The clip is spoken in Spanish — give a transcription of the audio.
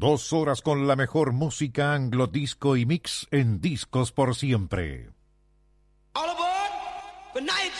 2 horas con la mejor música anglo, disco y mix en Discos por Siempre. All aboard for night